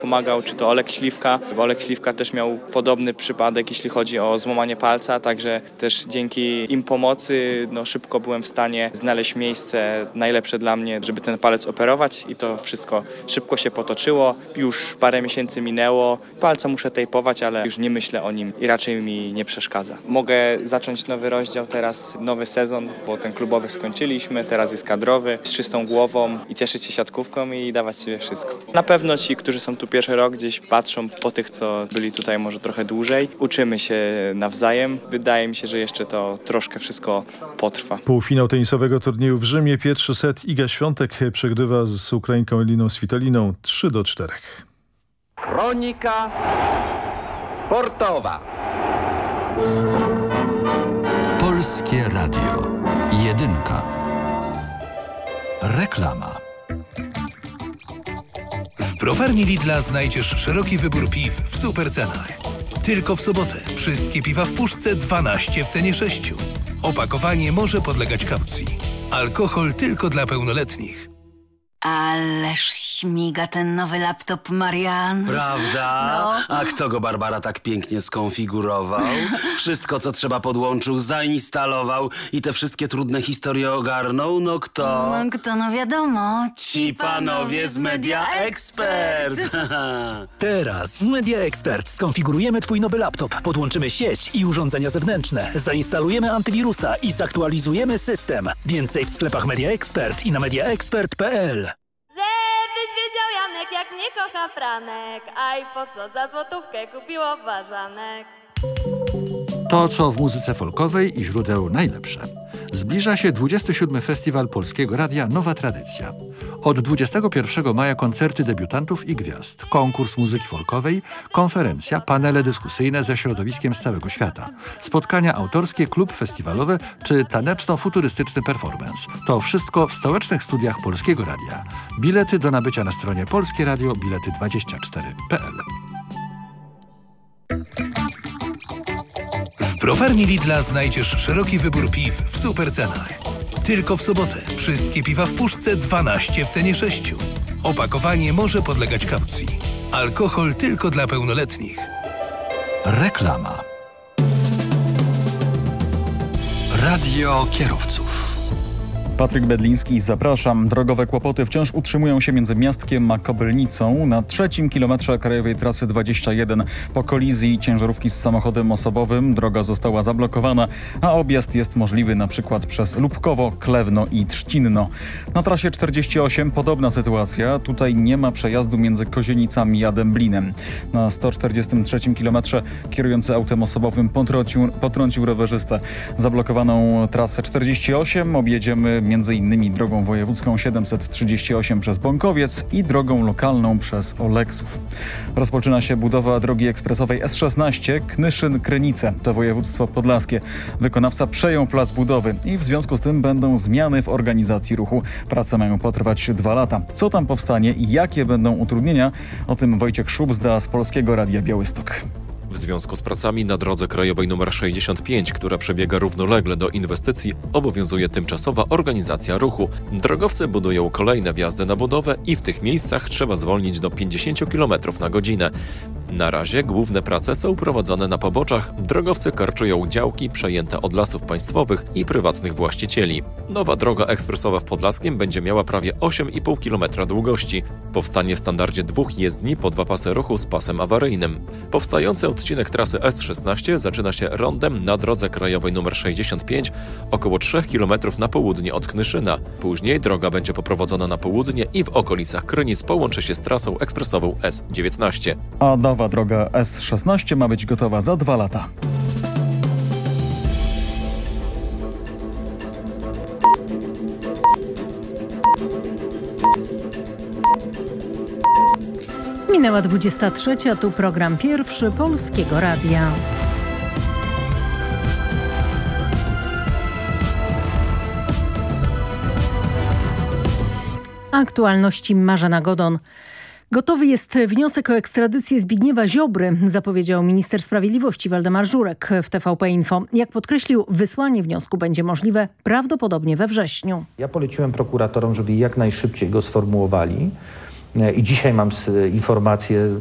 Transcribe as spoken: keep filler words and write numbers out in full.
Pomagał czy to Olek Śliwka, bo Olek Śliwka też miał podobny przypadek, jeśli chodzi o złamanie palca, także też dzięki im pomocy no, szybko byłem w stanie znaleźć miejsce najlepsze dla mnie, żeby ten palec operować i to wszystko szybko się potoczyło. Już parę miesięcy minęło, palca muszę tejpować, ale już nie myślę o nim i raczej mi nie przeszkadza. Mogę zacząć nowy rozdział teraz, nowy sezon, bo ten klubowy skończyliśmy, teraz jest kadrowy, z czystą głową i cieszyć się siatkówką i dawać sobie wszystko. Na pewno ci, którzy są tu pierwszy rok, gdzieś patrzą po tych, co byli tutaj może trochę dłużej. Uczymy się nawzajem. Wydaje mi się, że jeszcze to troszkę wszystko potrwa. Półfinał tenisowego turnieju w Rzymie. Pierwszy set Iga Świątek przegrywa z Ukrainką Eliną Svitoliną trzy do czterech. Kronika sportowa. Polskie Radio. Jedynka. Reklama. W browarni Lidla znajdziesz szeroki wybór piw w super cenach. Tylko w sobotę wszystkie piwa w puszce dwanaście w cenie sześciu. Opakowanie może podlegać kaucji. Alkohol tylko dla pełnoletnich. Ależ śmiga ten nowy laptop, Marian. Prawda? No. A kto go, Barbara, tak pięknie skonfigurował? Wszystko, co trzeba, podłączył, zainstalował i te wszystkie trudne historie ogarnął? No kto? No kto, no wiadomo. Ci panowie z Media Expert. Teraz w Media Expert skonfigurujemy twój nowy laptop, podłączymy sieć i urządzenia zewnętrzne, zainstalujemy antywirusa i zaktualizujemy system. Więcej w sklepach Media Expert i na media expert kropka p l. Żebyś wiedział, Janek, jak mnie kocha Franek, a i po co za złotówkę kupiło ważanek. To, co w muzyce folkowej i źródeł najlepsze. Zbliża się dwudziesty siódmy Festiwal Polskiego Radia Nowa Tradycja. Od dwudziestego pierwszego maja koncerty debiutantów i gwiazd, konkurs muzyki folkowej, konferencja, panele dyskusyjne ze środowiskiem z całego świata, spotkania autorskie, klub festiwalowy czy taneczno-futurystyczny performance. To wszystko w stołecznych studiach Polskiego Radia. Bilety do nabycia na stronie Polskie Radio bilety dwadzieścia cztery kropka p l. W browarni Lidla znajdziesz szeroki wybór piw w super cenach. Tylko w sobotę wszystkie piwa w puszce dwanaście w cenie sześciu. Opakowanie może podlegać kaucji. Alkohol tylko dla pełnoletnich. Reklama. Radio kierowców. Patryk Bedliński, zapraszam. Drogowe kłopoty wciąż utrzymują się między Miastkiem a Kobylnicą. Na trzecim kilometrze krajowej trasy dwadzieścia jeden po kolizji ciężarówki z samochodem osobowym droga została zablokowana, a objazd jest możliwy na przykład przez Lubkowo, Klewno i Trzcinno. Na trasie czterdzieści osiem podobna sytuacja. Tutaj nie ma przejazdu między Kozienicami a Dęblinem. Na sto czterdziestym trzecim kilometrze kierujący autem osobowym potrącił, potrącił rowerzystę. Zablokowaną trasę czterdzieści osiem objedziemy między innymi drogą wojewódzką siedemset trzydzieści osiem przez Bąkowiec i drogą lokalną przez Oleksów. Rozpoczyna się budowa drogi ekspresowej S szesnaście Knyszyn-Krynice. To województwo podlaskie. Wykonawca przejął plac budowy i w związku z tym będą zmiany w organizacji ruchu. Prace mają potrwać dwa lata. Co tam powstanie i jakie będą utrudnienia? O tym Wojciech Szubzda z Polskiego Radia Białystok. W związku z pracami na drodze krajowej nr sześćdziesiąt pięć, która przebiega równolegle do inwestycji, obowiązuje tymczasowa organizacja ruchu. Drogowcy budują kolejne wjazdy na budowę i w tych miejscach trzeba zwolnić do pięćdziesiąt kilometrów na godzinę. Na razie główne prace są prowadzone na poboczach. Drogowcy karczują działki przejęte od Lasów Państwowych i prywatnych właścicieli. Nowa droga ekspresowa w Podlaskiem będzie miała prawie osiem i pół kilometra długości. Powstanie w standardzie dwóch jezdni po dwa pasy ruchu z pasem awaryjnym. Powstający odcinek trasy S szesnaście zaczyna się rondem na drodze krajowej nr sześćdziesiąt pięć, około trzech kilometrów na południe od Knyszyna. Później droga będzie poprowadzona na południe i w okolicach Krynic połączy się z trasą ekspresową S dziewiętnaście. A nowa droga S szesnaście ma być gotowa za dwa lata. Minęła dwudziesta trzecia, tu program pierwszy Polskiego Radia. Aktualności Marzena Godon. Gotowy jest wniosek o ekstradycję Zbigniewa Ziobry, zapowiedział minister sprawiedliwości Waldemar Żurek w T V P Info. Jak podkreślił, wysłanie wniosku będzie możliwe prawdopodobnie we wrześniu. Ja poleciłem prokuratorom, żeby jak najszybciej go sformułowali, I dzisiaj mam informacje